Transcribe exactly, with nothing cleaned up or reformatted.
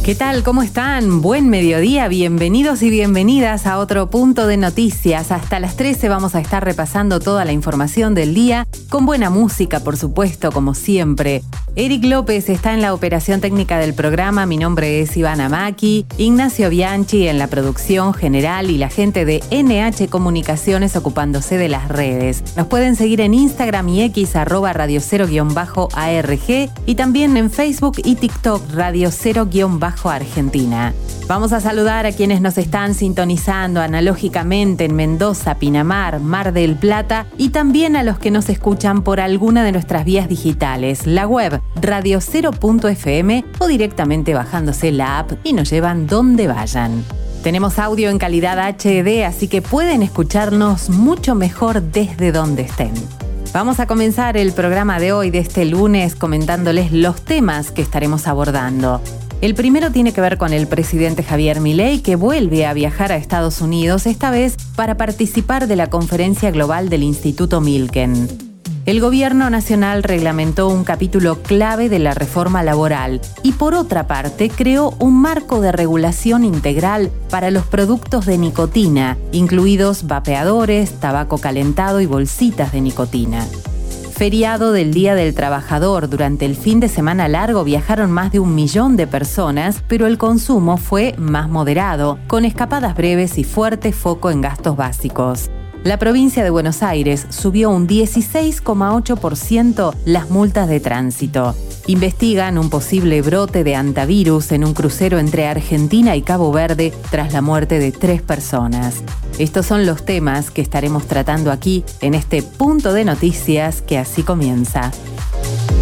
¿Qué tal? ¿Cómo están? Buen mediodía, bienvenidos y bienvenidas a otro punto de noticias. Hasta las trece vamos a estar repasando toda la información del día, con buena música, por supuesto, como siempre. Eric López está en la operación técnica del programa, mi nombre es Ivana Maki, Ignacio Bianchi en la producción general y la gente de N H Comunicaciones ocupándose de las redes. Nos pueden seguir en Instagram y X, arroba Radio Cero guión bajo A R G, y también en Facebook y TikTok, Radio Cero guión bajo Argentina. Vamos a saludar a quienes nos están sintonizando analógicamente en Mendoza, Pinamar, Mar del Plata, y también a los que nos escuchan por alguna de nuestras vías digitales, la web radio cero punto f m o directamente bajándose la app y nos llevan donde vayan. Tenemos audio en calidad H D, así que pueden escucharnos mucho mejor desde donde estén. Vamos a comenzar el programa de hoy, de este lunes, comentándoles los temas que estaremos abordando. El primero tiene que ver con el presidente Javier Milei, que vuelve a viajar a Estados Unidos, esta vez para participar de la conferencia global del Instituto Milken. El gobierno nacional reglamentó un capítulo clave de la reforma laboral y, por otra parte, creó un marco de regulación integral para los productos de nicotina, incluidos vapeadores, tabaco calentado y bolsitas de nicotina. Feriado del Día del Trabajador, durante el fin de semana largo viajaron más de un millón de personas, pero el consumo fue más moderado, con escapadas breves y fuerte foco en gastos básicos. La provincia de Buenos Aires subió un dieciséis coma ocho por ciento las multas de tránsito. Investigan un posible brote de hantavirus en un crucero entre Argentina y Cabo Verde tras la muerte de tres personas. Estos son los temas que estaremos tratando aquí en este punto de noticias que así comienza.